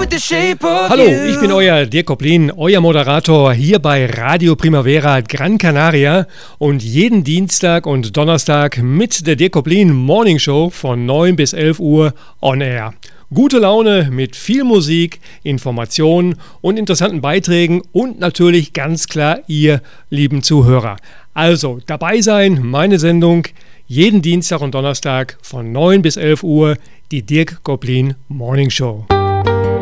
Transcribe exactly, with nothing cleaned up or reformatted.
with the shape of Hallo, you. ich bin euer Dirk Koplin, euer Moderator hier bei Radio Primavera Gran Canaria und jeden Dienstag und Donnerstag mit der Dirk Koplin Morning Show von neun bis elf Uhr on air. Gute Laune mit viel Musik, Informationen und interessanten Beiträgen und natürlich ganz klar ihr lieben Zuhörer. Also dabei sein, meine Sendung jeden Dienstag und Donnerstag von neun bis elf Uhr, die Dirk Koplin Morning Show.